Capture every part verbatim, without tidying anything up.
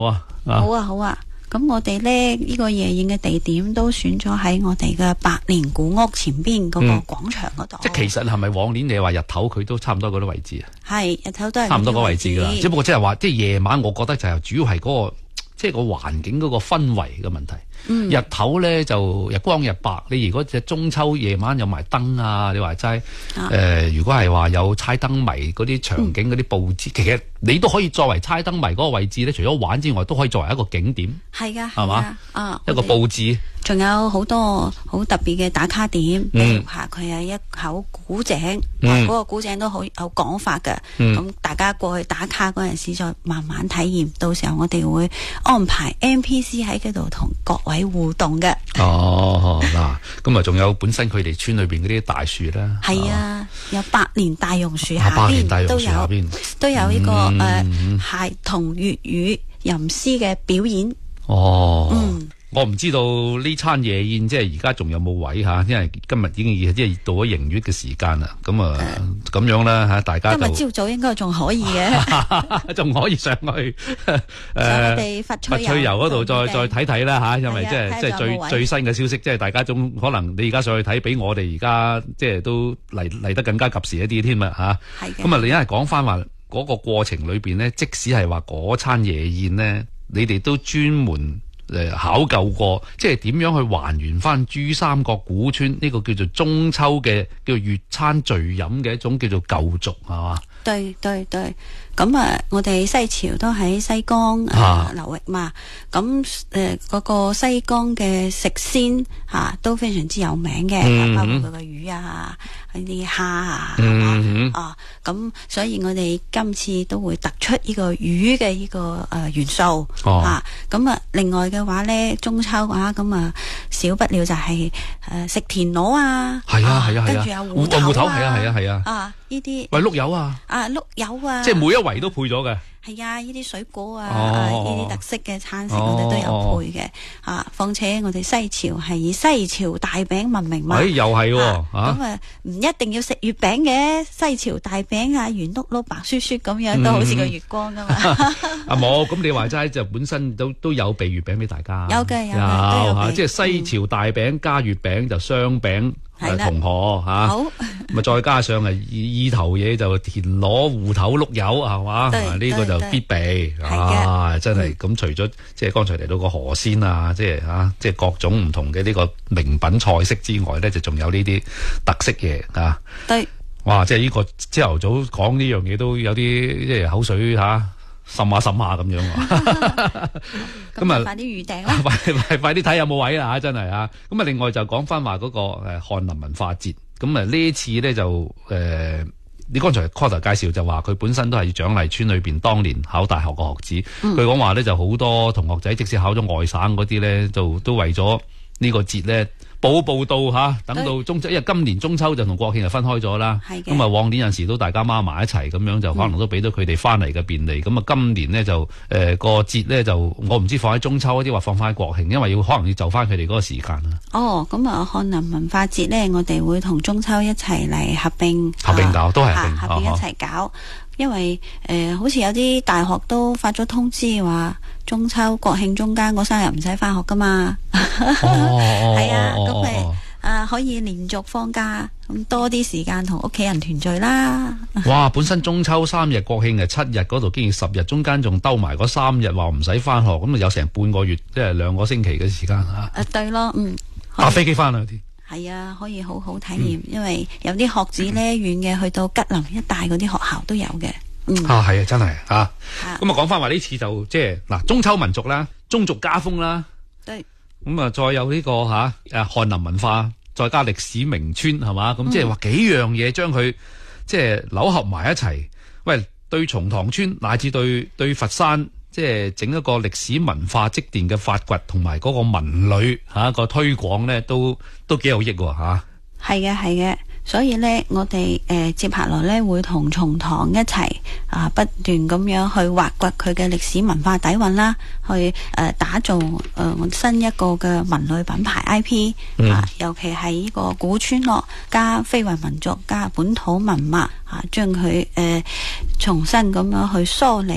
啊， 好啊好啊。咁我哋咧呢、這個夜宴嘅地點都選咗喺我哋嘅百年古屋前邊嗰個廣場嗰度。 即係其實係咪往年你話日頭佢都差唔多嗰啲位置啊？ 係日頭都係差唔多嗰個位置噶啦。只不過即係話，即係夜晚，我覺得就係主要係嗰、那個即係個環境嗰個氛圍嘅問題。嗯、日頭咧就日光日白，你如果隻中秋夜晚有埋燈啊，你話齋誒，如果係話有猜燈謎嗰啲場景嗰啲佈置，嗯、其實你都可以作為猜燈謎嗰個位置咧，除咗玩之外，都可以作為一個景點。係噶，係嘛？啊，一個佈置。 仲有好多好特別嘅打卡點，譬如下佢有一口古井，嗰、嗯、個古井都好有講法嘅。咁、嗯、大家過去打卡嗰陣時，再慢慢體驗。到時候我哋會安排 N P C 喺嗰度同各位互動嘅。 哦，嗱，咁啊，仲有本身佢哋村裏邊嗰啲大樹啦。係啊，有百年大榕樹下邊都有都有呢、這個誒、嗯呃、孩童粵語吟詩嘅表演。 哦。嗯。我唔知道呢餐夜宴即係而家仲有冇位吓，因為今日已經即係到咗迎月嘅時間啦。咁啊咁樣啦吓，大家就今日朝早應該仲可以嘅， 仲可以上去誒， 我哋佛佛趣遊嗰度再再睇睇啦吓，因為即係即係最最新嘅消息，即係大家仲可能你而家上去睇，比我哋而家即係都嚟嚟得更加及時一啲添啊吓。係嘅。咁啊，你因為講翻話嗰個過程裏邊咧，即使係話嗰餐夜宴咧，你哋都專門誒考究過，即係點樣去還原翻珠三角古村呢個叫做中秋嘅叫做粵餐聚飲嘅一種叫做舊俗係嘛？ 對對對，咁啊，我哋西樵都喺西江誒、呃、流域嘛，咁誒嗰個西江嘅食鮮吓、啊、都非常之有名嘅，嗯、包括佢嘅魚啊、呢啲蝦啊，係嘛、嗯、啊，咁所以我哋今次都會突出呢個魚嘅呢、這個誒、呃、元素、哦、啊，咁啊，另外嘅話咧，中秋嘅話咁啊，少不了就係、是、誒、呃、食田螺啊， 係啊係啊係啊， 跟住有芋頭啊， 係啊係啊係啊， 啊呢啲喂碌柚啊。 啊碌柚啊， 即係每一圍都配咗嘅。 係啊，呢啲水果啊， 哦、 啊呢啲特色嘅餐食我哋都有配嘅。哦、啊，況且我哋西樵係以西樵大餅聞名嘛。誒、哎， 又係喎。咁啊，唔、啊、一定要食月餅嘅，西樵大餅啊，圓碌碌、白雪雪咁樣，都好似個月光噶嘛。 啊冇，咁你話齋就本身都都有備月餅俾大家。 有嘅有嘅， 有嚇，即係西樵大餅加月餅就雙餅。係同賀吓，咁啊再加上啊意頭嘢就田螺、芋頭、碌柚係嘛，呢個就必備啊！真係咁，除咗即係剛才提到個河鮮啊，即係吓，即係各種唔同嘅呢個名品菜式之外咧，就仲有呢啲特色嘢啊！對，哇！即係呢個朝頭早講呢樣嘢都有啲即係口水吓。滲下滲下咁樣啊！ 咁啊，快啲預訂啦！ 快快快啲睇有冇位啦吓，真係啊！咁啊，另外就講翻話嗰個誒翰林文化節，咁啊呢一次咧就誒、呃，你剛才 Carter 介紹就話佢本身都係蔣麗村裏邊當年考大學嘅學子，佢講話咧就好多同學仔即使考咗外省嗰啲咧，就都為咗呢個節咧。報報到吓，等到中秋，因為今年中秋就同國慶就分開咗啦。咁啊，往年有陣時都大家孖埋一齊咁樣，就可能都俾到佢哋翻嚟嘅便利。咁、嗯、啊，今年呢，就誒、呃、個節呢，就我唔知放喺中秋一啲，話放翻喺國慶，因為要可能要就翻佢哋嗰個時間啊。哦，咁啊，翰林文化節呢，我哋會同中秋一齊嚟合併，合併搞、啊、都係合併，合併一齊搞。啊、因為誒、呃，好似有啲大學都發咗通知話，中秋國慶中間嗰三日唔使翻學噶嘛。哦，係啊。咁咪啊可以連續放假，咁多啲時間同屋企人團聚啦。哇！本身中秋三日，國慶係七日，嗰度竟然十日，中間仲兜埋嗰三日話唔使翻學，咁啊有成半個月，即係兩個星期嘅時間啊。誒，對咯，嗯，搭飛機翻去啲。係啊，可以好好體驗，嗯、因為有啲學子咧遠嘅去到吉林一帶嗰啲學校都有嘅。嗯，啊係啊，真係啊。咁啊講翻話呢次就即係嗱，中秋民族啦，宗族家風啦。對。咁啊，再有呢、這個吓誒翰林文化，再加歷史名村係嘛，咁即係話幾樣嘢將佢即係糅合埋一齊。喂，對松塘村乃至對對佛山，即係整一個歷史文化積澱嘅發掘，同埋嗰個文旅吓、啊、個推廣咧，都都幾有益喎吓。係嘅，係嘅。所以咧，我哋誒、呃、接下來咧會同松塘一齊啊，不斷咁樣去挖掘佢嘅歷史文化底蘊啦，去誒、呃、打造誒、呃、新一個嘅文旅品牌 I P、嗯、啊，尤其係呢個古村落加非遺民族加本土文物啊，將佢誒重新咁樣去梳理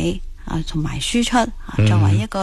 啊同埋輸出啊作為一個